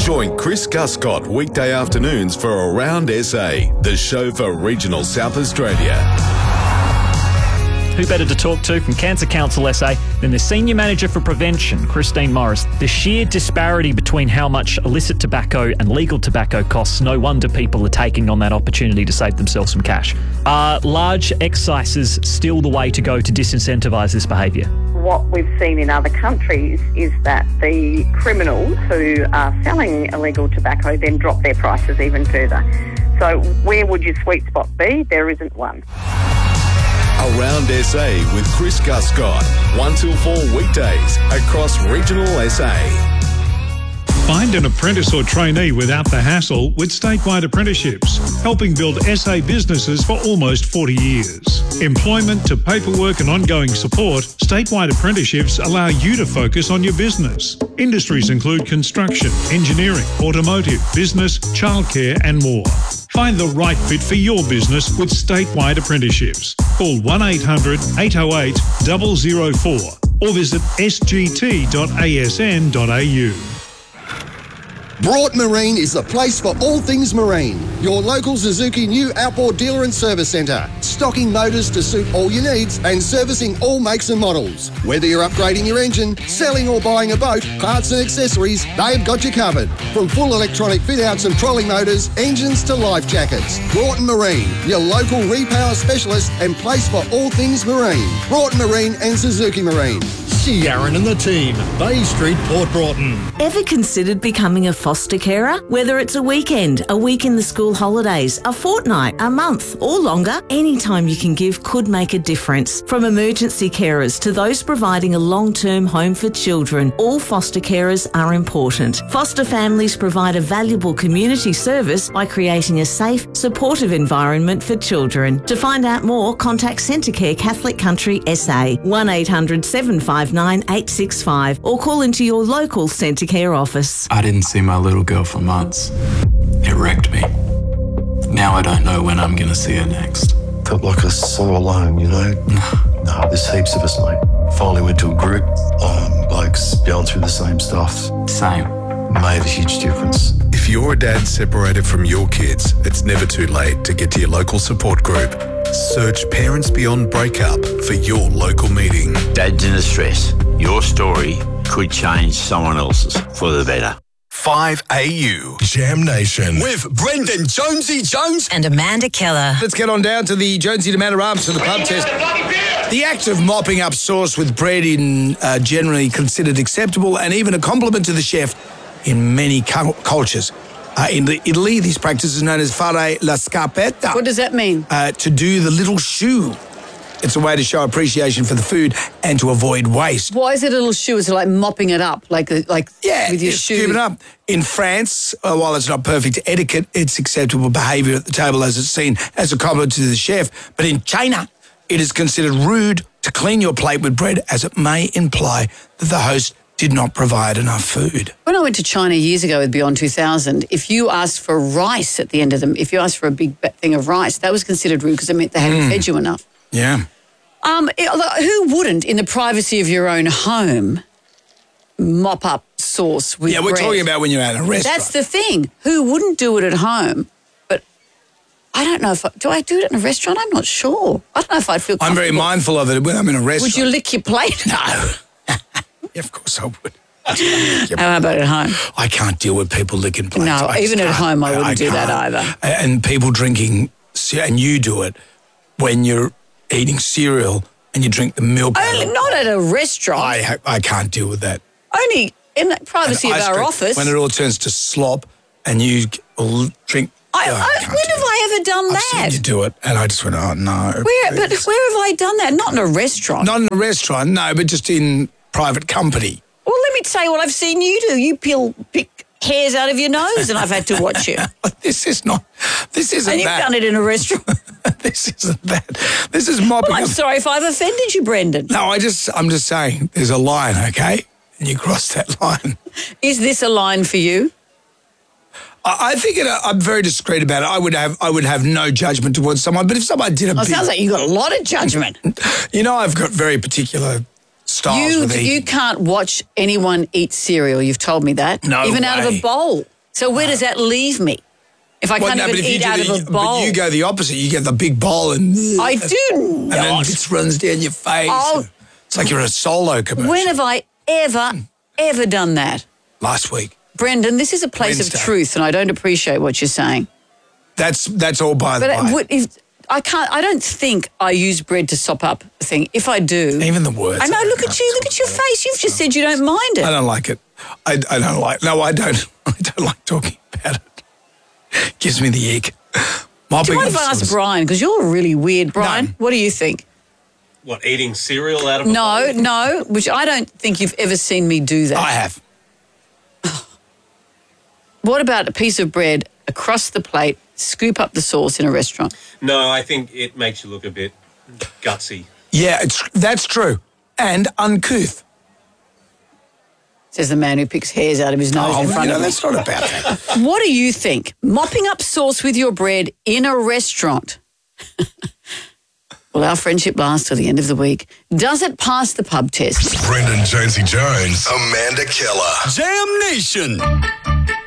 Join Chris Guscott weekday afternoons for Around SA, the show for regional South Australia. Who better to talk to from Cancer Council SA than the Senior Manager for Prevention, Christine Morris. The sheer disparity between how much illicit tobacco and legal tobacco costs, no wonder people are taking on that opportunity to save themselves some cash. Are large excises still the way to go to disincentivise this behaviour? What we've seen in other countries is that the criminals who are selling illegal tobacco then drop their prices even further. So where would your sweet spot be? There isn't one. Around SA with Chris Guscott, 1 till 4 weekdays across regional SA. Find an apprentice or trainee without the hassle with statewide apprenticeships, helping build SA businesses for almost 40 years. Employment to paperwork and ongoing support, statewide apprenticeships allow you to focus on your business. Industries include construction, engineering, automotive, business, childcare and more. Find the right fit for your business with statewide apprenticeships. Call 1800 808 004 or visit sgt.asn.au. Broughton Marine is the place for all things marine. Your local Suzuki new outboard dealer and service centre. Stocking motors to suit all your needs and servicing all makes and models. Whether you're upgrading your engine, selling or buying a boat, parts and accessories, they've got you covered. From full electronic fit-outs and trolling motors, engines to life jackets. Broughton Marine, your local repower specialist and place for all things marine. Broughton Marine and Suzuki Marine. See Aaron and the team, Bay Street, Port Broughton. Ever considered becoming a foster carer? Whether it's a weekend, a week in the school holidays, a fortnight, a month or longer, any time you can give could make a difference. From emergency carers to those providing a long-term home for children, all foster carers are important. Foster families provide a valuable community service by creating a safe, supportive environment for children. To find out more, contact Centrecare Catholic Country SA, 1800 759 865 or call into your local Centrecare office. I didn't see my little girl for months. It wrecked me. Now I don't know when I'm going to see her next. Felt like I was so alone, you know? No, there's heaps of us, mate. Finally went to a group, blokes going through the same stuff. Same. Made a huge difference. If you're a dad separated from your kids, it's never too late to get to your local support group. Search Parents Beyond Breakup for your local meeting. Dads in distress. Your story could change someone else's for the better. 5AU Jam Nation with Brendan Jonesy Jones and Amanda Keller. Let's get on down to the Jonesy to Amanda Arms to the pub test. The act of mopping up sauce with bread in generally considered acceptable and even a compliment to the chef in many cultures. In Italy, this practice is known as fare la scarpetta. What does that mean? To do the little shoe. It's a way to show appreciation for the food and to avoid waste. Why is it a little shoe? Is it like mopping it up, like with your shoe? Scoop it up. In France, while it's not perfect etiquette, it's acceptable behaviour at the table as it's seen as a compliment to the chef. But in China, it is considered rude to clean your plate with bread as it may imply that the host did not provide enough food. When I went to China years ago with Beyond 2000, if you asked for rice at the end of them, if you asked for a big thing of rice, that was considered rude because it meant they hadn't fed you enough. Yeah. Who wouldn't, in the privacy of your own home, mop up sauce with bread? Yeah, we're talking about when you're at a restaurant. That's the thing. Who wouldn't do it at home? But I don't know do I do it in a restaurant? I'm not sure. I don't know if I'd feel comfortable. I'm very mindful of it when I'm in a restaurant. Would you lick your plate? No. Yeah, of course I would. How about at home? I can't deal with people licking plates. No, even at home I wouldn't do that either. And people drinking, and you do it when you're eating cereal and you drink the milk. Not at a restaurant. I can't deal with that. Only in the privacy of our office. When it all turns to slop and you drink. When have I ever done that? I've seen you do it, and I just went, oh no. Where have I done that? Not in a restaurant. Not in a restaurant, no, but just in private company. Well, let me tell you what I've seen you do. You pick hairs out of your nose, and I've had to watch you. This isn't And you've that. done it in a restaurant. This isn't that. This is mopping. Well, I'm sorry if I've offended you, Brendan. No, I'm just saying there's a line, okay? And you cross that line. Is this a line for you? I think I'm very discreet about it. I would have no judgment towards someone, but if someone did it sounds like you've got a lot of judgment. You know, I've got very particular styles with eating. You can't watch anyone eat cereal. You've told me that. No Even way. out of a bowl. So where does that leave me? If I can't even eat out of a bowl. But you go the opposite. You get the big bowl and... I do not. And then it runs down your face. Oh. It's like you're in a Solo commercial. When have I ever done that? Last week. Brendan, this is a place of truth, and I don't appreciate what you're saying. That's all by the by. I don't think I use bread to sop up a thing. If I do... Even the words. I know, look at you. Look at your face. You've just said you don't mind it. I don't like it. I don't like... No, I don't. I don't like talking about it. Gives me the ick. Do you mind if I ask Brian? Because you're really weird, Brian. No. What do you think? What, eating cereal out of a bowl? No, which I don't think you've ever seen me do that. I have. What about a piece of bread across the plate, scoop up the sauce in a restaurant? No, I think it makes you look a bit gutsy. Yeah, that's true. And uncouth. Says the man who picks hairs out of his nose in front of me. That's not about that. What do you think? Mopping up sauce with your bread in a restaurant. Will our friendship last till the end of the week? Does it pass the pub test? Brendan Jonesy Jones, Amanda Keller. Jam Nation.